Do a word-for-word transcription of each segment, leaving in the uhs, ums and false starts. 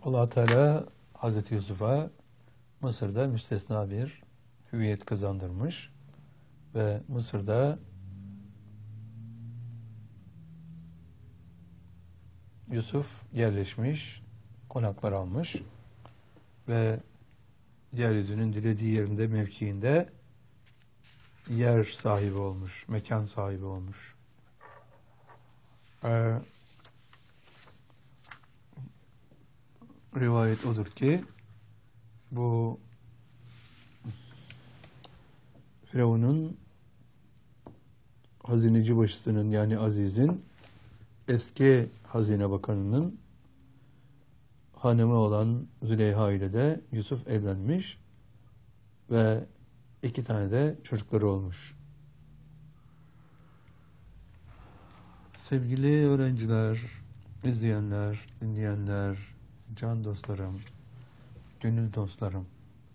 Allah Teala Hazreti Yusuf'a Mısır'da müstesna bir hüviyet kazandırmış ve Mısır'da Yusuf yerleşmiş, konaklar almış ve yeryüzünün dilediği yerinde, mevkiinde yer sahibi olmuş, mekan sahibi olmuş. Ee, rivayet odur ki bu Firavun'un hazineci başısının, yani Aziz'in eski hazine bakanının hanımı olan Züleyha ile de Yusuf evlenmiş ve iki tane de çocukları olmuş. Sevgili öğrenciler, izleyenler, dinleyenler, can dostlarım, gönül dostlarım,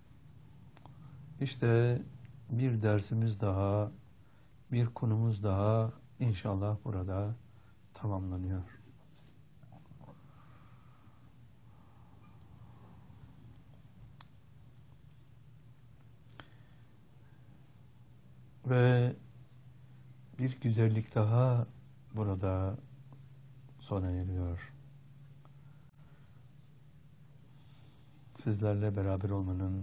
işte bir dersimiz daha, bir konumuz daha inşallah burada tamamlanıyor. Ve bir güzellik daha burada sona eriyor. Sizlerle beraber olmanın,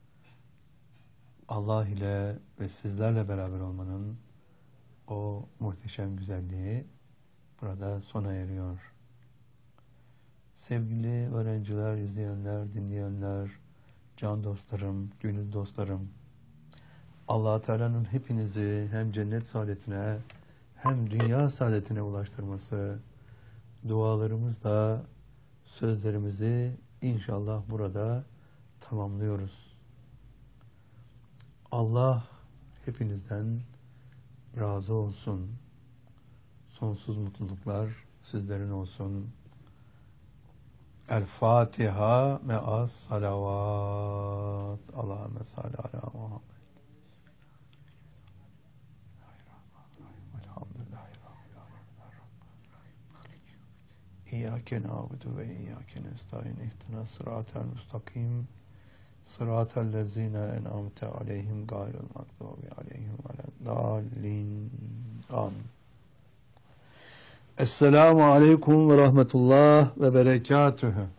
Allah ile ve sizlerle beraber olmanın o muhteşem güzelliği burada sona eriyor. Sevgili öğrenciler, izleyenler, dinleyenler, can dostlarım, gönül dostlarım, Allah Teala'nın hepinizi hem cennet saadetine hem dünya saadetine ulaştırması, dualarımızla sözlerimizi inşallah burada tamamlıyoruz. Allah hepinizden razı olsun. Sonsuz mutluluklar sizlerin olsun. El Fatiha me'as salavat. Allahümme salli ala Muhammed. İyyâke na'budu ve iyyâke nestaîn. İhdinas sıratal mustakim. Sıratal lezîne en'amte aleyhim gayril mağdûbi aleyhim veleddâllin. Amin. Esselamu aleyküm ve rahmetullah ve berekatühü.